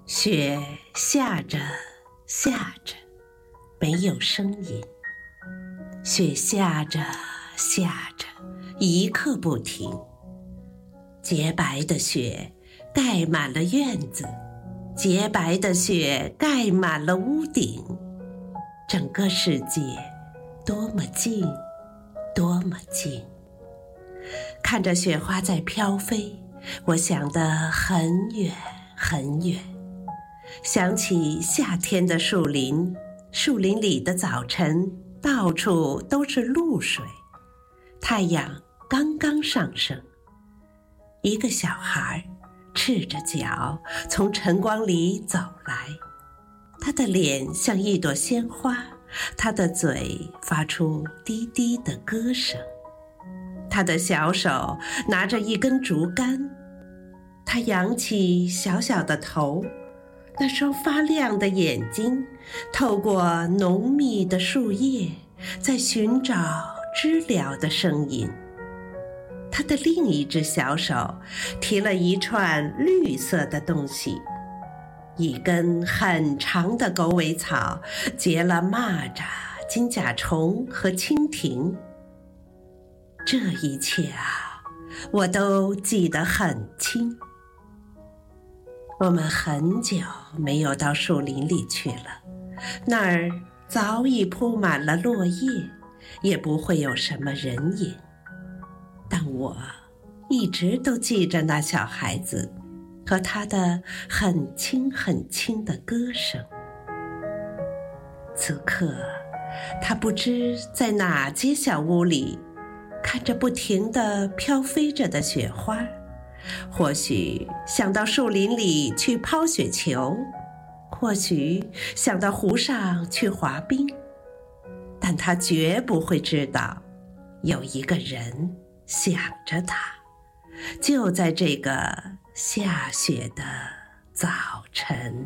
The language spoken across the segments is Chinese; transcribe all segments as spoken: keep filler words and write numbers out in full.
雪下着下着，没有声音。雪下着下着，一刻不停。洁白的雪盖满了院子，洁白的雪盖满了屋顶。整个世界多么静，多么静。看着雪花在飘飞，我想得很远很远，想起夏天的树林，树林里的早晨到处都是露水，太阳刚刚上升。一个小孩赤着脚从晨光里走来，他的脸像一朵鲜花，他的嘴发出低低的歌声，他的小手拿着一根竹竿，他扬起小小的头，那双发亮的眼睛透过浓密的树叶在寻找知了的声音。他的另一只小手提了一串绿色的东西，一根很长的狗尾草结了蚂蚱、金甲虫和蜻蜓。这一切啊，我都记得很清。我们很久没有到树林里去了，那儿早已铺满了落叶，也不会有什么人影。但我一直都记着那小孩子和他的很轻很轻的歌声。此刻，他不知在哪间小屋里，看着不停地飘飞着的雪花，或许想到树林里去抛雪球，或许想到湖上去滑冰，但他绝不会知道，有一个人想着他，就在这个下雪的早晨。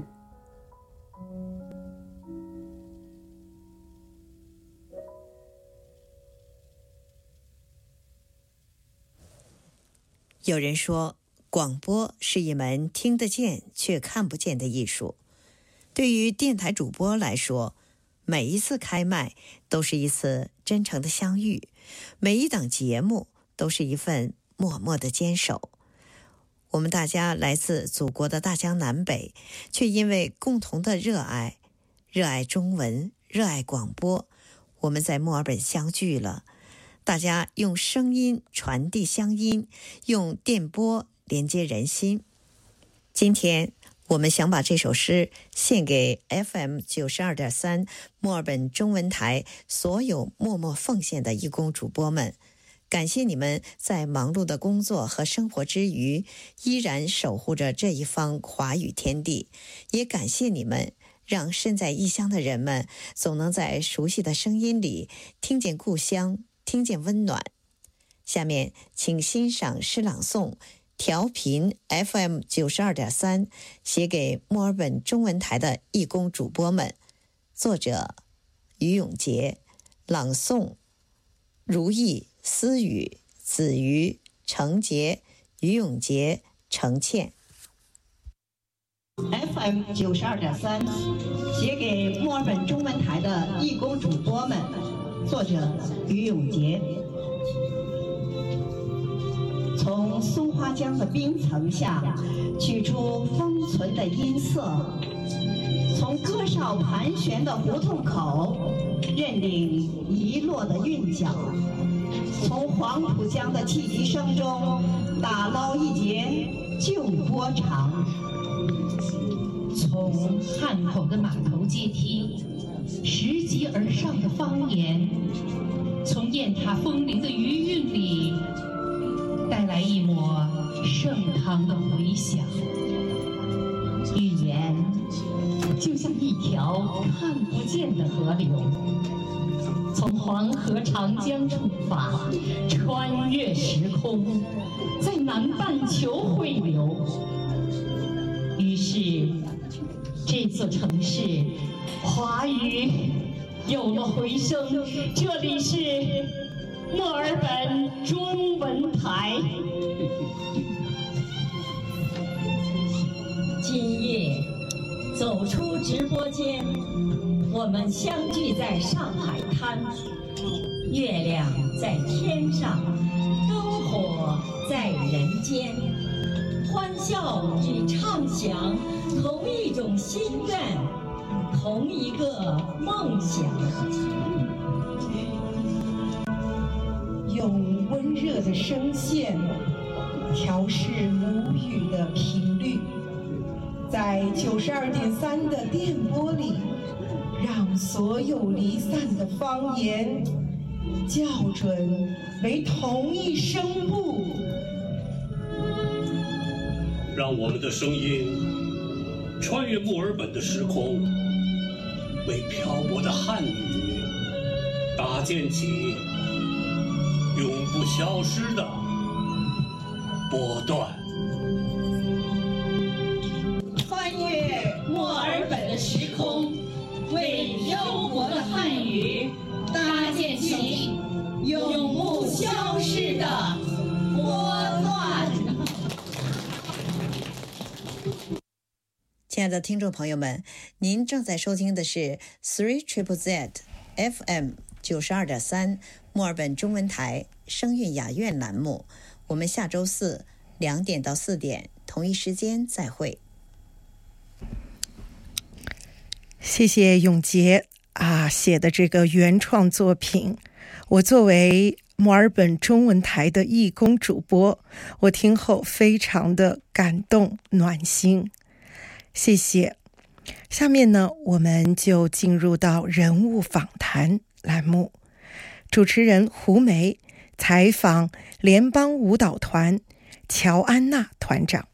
有人说，广播是一门听得见却看不见的艺术。对于电台主播来说，每一次开麦都是一次真诚的相遇，每一档节目都是一份默默的坚守。我们大家来自祖国的大江南北，却因为共同的热爱，热爱中文，热爱广播，我们在墨尔本相聚了。大家用声音传递乡音，用电波连接人心。今天我们想把这首诗献给 F M 九十二点三 墨尔本中文台所有默默奉献的义工主播们，感谢你们在忙碌的工作和生活之余，依然守护着这一方华语天地，也感谢你们让身在异乡的人们总能在熟悉的声音里听见故乡，听见温暖。下面请欣赏诗朗诵，调频 F M 九十二点三，写给墨尔本中文台的义工主播们。作者于永杰，朗诵如意、思雨、子瑜、程杰、于永杰、程倩。 F M 九十二点三，写给墨尔本中文台的义工主播们。作者于永杰。从松花江的冰层下取出封存的音色，从歌哨盘旋的胡同口认领遗落的韵脚，从黄浦江的汽笛声中打捞一节旧波长， 从汉口的码头阶梯拾级而上的方言，从雁塔风铃的余韵里带来一抹盛唐的回响。语言就像一条看不见的河流，从黄河长江出发，穿越时空，在南半球汇流。于是这座城市华语有了回声。这里是墨尔本中文台。 今夜走出直播间，我们相聚在上海滩，月亮在天上，灯火在人间，欢笑与畅想，同一种心愿，同一个梦想。用温热的声线调试母语的频率，在九十二点三的电波里，让所有离散的方言校准为同一声部， 让我们的声音穿越墨尔本的时空，为漂泊的汉语搭建起永不消失的波段。 穿越墨尔本的时空，为漂泊的汉语搭建起永不消失的波段。 亲爱的听众朋友们，您正在收听的是 Three Triple Z F M 九十二点三墨尔本中文台声韵雅苑栏目。我们下周四两点到四点同一时间再会。 谢谢永杰啊写的这个原创作品。我作为墨尔本中文台的义工主播，我听后非常的感动暖心。谢谢。下面呢，我们就进入到人物访谈栏目。主持人胡梅采访联邦舞蹈团乔安娜团长。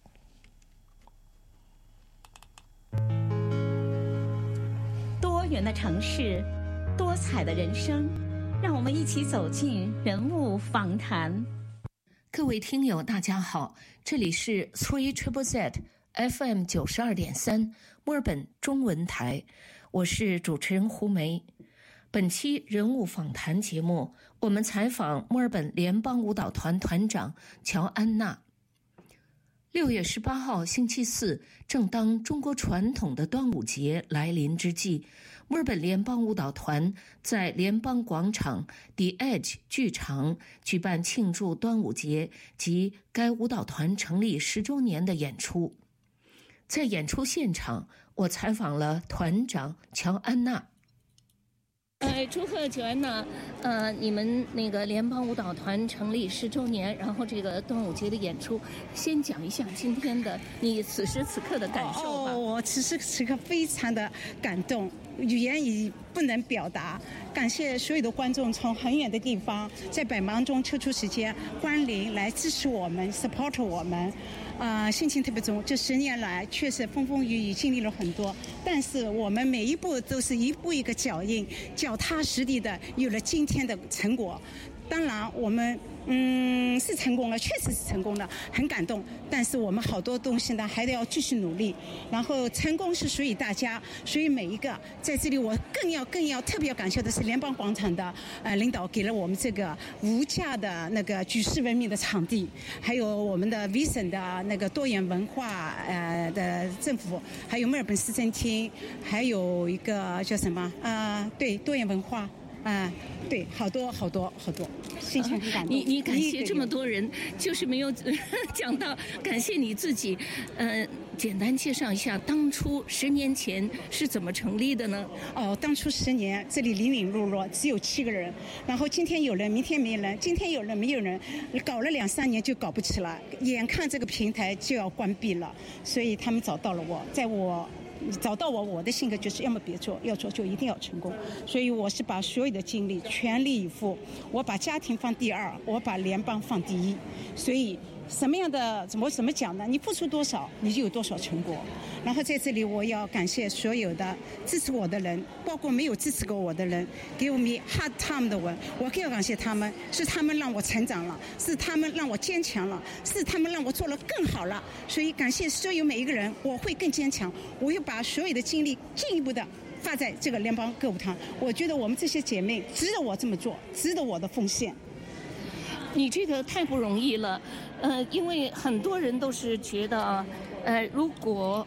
多元的城市，多彩的人生，让我们一起走进人物访谈。 各位听友大家好，这里是 Three Triple Z F M 九十二点三墨尔本中文台，我是主持人胡梅。本期人物访谈节目，我们采访墨尔本联邦舞蹈团团长乔安娜。六月十八号星期四，正当中国传统的端午节来临之际，墨尔本联邦舞蹈团在联邦广场 The Edge 剧场举办庆祝端午节及该舞蹈团成立十周年的演出。在演出现场，我采访了团长乔安娜。呃，祝贺乔安娜，呃，你们那个联邦舞蹈团成立十周年，然后这个端午节的演出，先讲一下今天的你此时此刻的感受吧。 哦，我此时此刻非常的感动，语言已不能表达。感谢所有的观众从很远的地方，在百忙中抽出时间光临来支持我们 ，support 我们。啊、呃，心情特别重。这十年来确实风风雨雨，经历了很多，但是我们每一步都是一步一个脚印，脚踏实地的有了今天的成果。当然，我们嗯是成功了，确实是成功了，很感动。但是我们好多东西呢，还得要继续努力。然后成功是属于大家，属于每一个。在这里，我更要更要特别要感谢的是联邦广场的呃领导，给了我们这个无价的那个举世闻名的场地，还有我们的 Vision 的那个多元文化呃的政府，还有墨尔本市政厅，还有一个叫什么啊、呃？对，多元文化。啊，对，好多好多好多，心情很感动。 你你感谢这么多人，就是没有讲到感谢你自己。呃，简单介绍一下，当初十年前是怎么成立的呢？ 哦，当初十年，这里零零落落，只有七个人。然后今天有人，明天没人；今天有人，没有人。搞了两三年就搞不起来，眼看这个平台就要关闭了，所以他们找到了我，在我。找到我，我的性格就是要么别做，要做就一定要成功。所以我是把所有的精力全力以赴，我把家庭放第二，我把联邦放第一。所以什么样的怎么怎么讲呢？你付出多少，你就有多少成果。然后在这里，我要感谢所有的支持我的人，包括没有支持过我的人，给我们 hard time 的人，我更要感谢他们，是他们让我成长了，是他们让我坚强了，是他们让我做了更好了。所以感谢所有每一个人，我会更坚强，我会把所有的精力进一步的发在这个联邦歌舞团。我觉得我们这些姐妹值得我这么做，值得我的奉献。 你这个太不容易了，呃，因为很多人都是觉得啊，呃，如果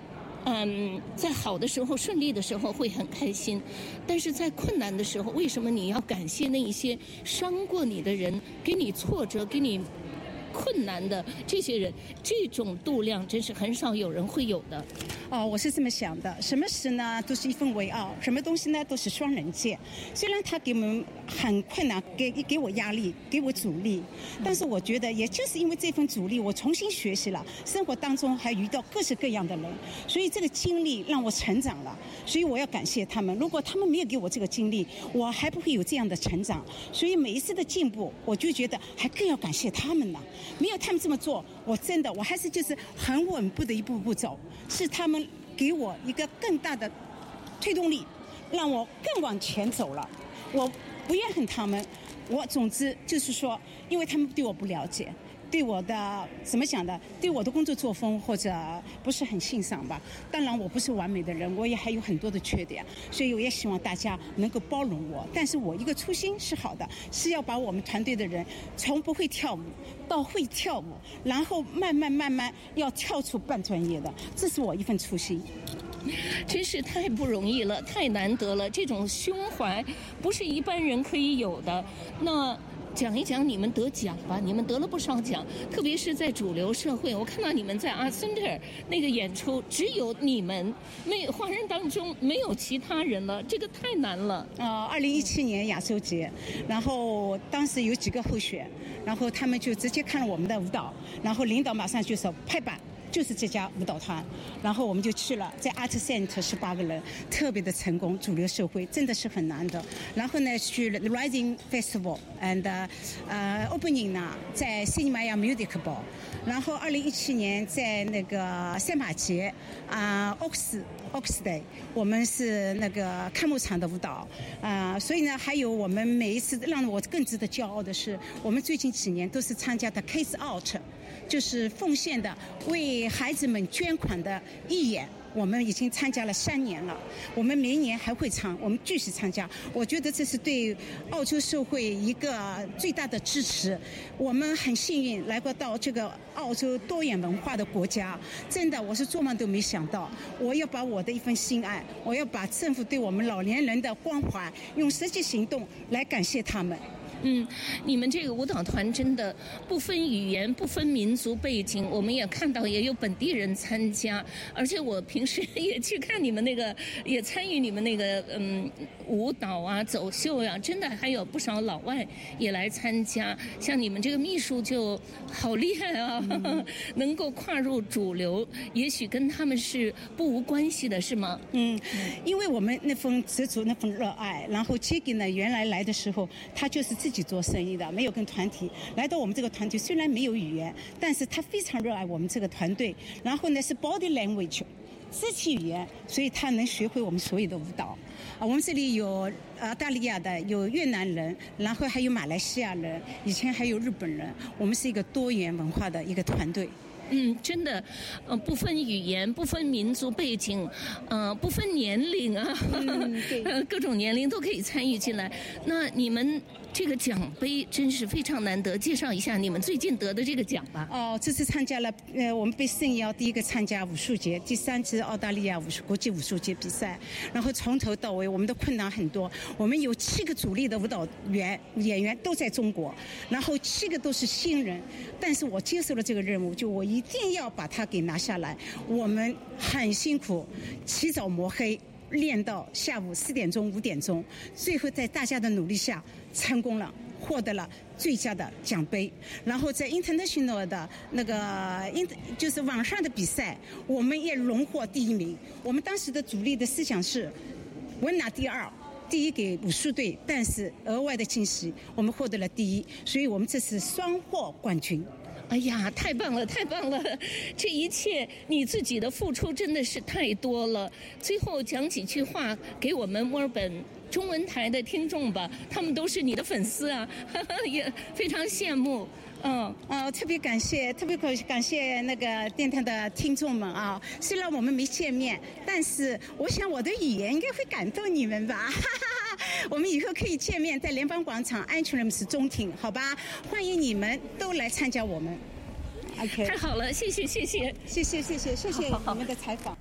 嗯，在好的时候、顺利的时候会很开心，但是在困难的时候，为什么你要感谢那一些伤过你的人，给你挫折、给你困难的这些人？这种度量真是很少有人会有的。 哦，我是这么想的，什么事呢都是一分为二，什么东西呢都是双刃剑。虽然他给我们很困难，给给我压力，给我阻力，但是我觉得也就是因为这份阻力，我重新学习了，生活当中还遇到各式各样的人，所以这个经历让我成长了，所以我要感谢他们。如果他们没有给我这个经历，我还不会有这样的成长。所以每一次的进步，我就觉得还更要感谢他们呢。没有他们这么做，我真的我还是就是很稳步的一步步走，是他们给我一个更大的推动力，让我更往前走了。我不怨恨他们，我总之就是说，因为他们对我不了解，对我的怎么讲的，对我的工作作风或者不是很欣赏吧。当然我不是完美的人，我也还有很多的缺点，所以我也希望大家能够包容我。但是我一个初心是好的，是要把我们团队的人从不会跳舞到会跳舞，然后慢慢慢慢要跳出半专业的，这是我一份初心。 真是太不容易了，太难得了，这种胸怀不是一般人可以有的。那讲一讲你们得奖吧，你们得了不少奖，特别是在主流社会，我看到你们在 Art Center 那个演出，只有你们，没华人当中没有其他人了，这个太难了。 呃，二零一七年亚洲节，然后当时有几个候选，然后他们就直接看了我们的舞蹈，然后领导马上就说拍板。就是这家舞蹈团，然后我们就去了，在 Art Center 十八个人，特别的成功，主流社会真的是很难的。然后呢，去了 Rising Festival and 呃 Opening 呢，在 Cinema Music Ball。然后二零一七年在那个赛马节啊 Ox Ox Day， 我们是那个开幕场的舞蹈啊、呃，所以呢，还有我们每一次让我更值得骄傲的是，我们最近几年都是参加的 Kids Out。就是奉献的为孩子们捐款的义演，我们已经参加了三年了，我们明年还会参，我们继续参加。我觉得这是对澳洲社会一个最大的支持。我们很幸运来过到这个澳洲多元文化的国家，真的我是做梦都没想到，我要把我的一份心爱，我要把政府对我们老年人的关怀，用实际行动来感谢他们。 嗯，你们这个舞蹈团真的不分语言、不分民族背景，我们也看到也有本地人参加，而且我平时也去看你们那个，也参与你们那个嗯舞蹈啊、走秀呀、啊，真的还有不少老外也来参加。像你们这个秘书就好厉害啊，嗯、能够跨入主流，也许跟他们是不无关系的，是吗？ 嗯，因为我们那份执着、那份热爱，然后 Jiggy 呢，原来来的时候他就是自己。自己做生意的，没有跟团体来到我们这个团队，虽然没有语言，但是他非常热爱我们这个团队。然后呢是 body language， 肢体语言，所以他能学会我们所有的舞蹈。啊，我们这里有澳大利亚的，有越南人，然后还有马来西亚人，以前还有日本人。我们是一个多元文化的一个团队。 嗯，真的，呃，不分语言，不分民族背景，呃，不分年龄啊， 嗯，对， 呃，各种年龄都可以参与进来。那你们这个奖杯真是非常难得，介绍一下你们最近得的这个奖吧。 哦，这次参加了，呃，我们被圣邀第一个参加武术节，第三次澳大利亚武术国际武术节比赛，然后从头到尾我们的困难很多，我们有七个主力的舞蹈员演员都在中国，然后七个都是新人，但是我接受了这个任务，就我一定要把它给拿下来。我们很辛苦，起早摸黑练到下午四点钟五点钟，最后在大家的努力下成功了，获得了最佳的奖杯。然后在 international 的那个就是网上的比赛，我们也荣获第一名。我们当时的主力的思想是稳拿第二，第一给武术队，但是额外的惊喜，我们获得了第一，所以我们这次双获冠军。 哎呀，太棒了，太棒了！这一切你自己的付出真的是太多了。最后讲几句话给我们墨尔本中文台的听众吧，他们都是你的粉丝啊，也非常羡慕。嗯， 呃，特别感谢，特别感谢那个电台的听众们啊！虽然我们没见面，但是我想我的语言应该会感动你们吧。我们以后可以见面，在联邦广场安全人士中庭，好吧？欢迎你们都来参加我们。OK， 太好了，谢谢，谢谢， 谢谢，谢谢，谢谢你们的采访。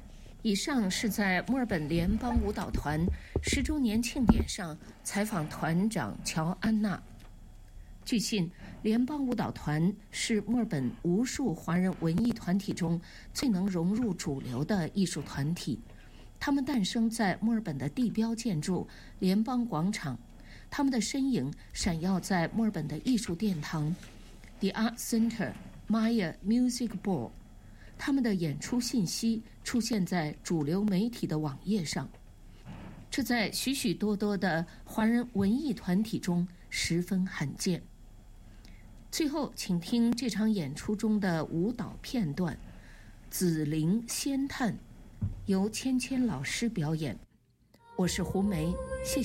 以上是在墨尔本联邦舞蹈团十周年庆典上采访团长乔安娜。据信，联邦舞蹈团是墨尔本无数华人文艺团体中最能融入主流的艺术团体。他们诞生在墨尔本的地标建筑联邦广场，他们的身影闪耀在墨尔本的艺术殿堂 The Art Centre Maya Music Ball， 他们的演出信息出现在主流媒体的网页上，这在许许多多的华人文艺团体中十分罕见。最后，请听这场演出中的舞蹈片段《紫菱仙探》，由芊芊老师表演。我是胡梅，谢谢。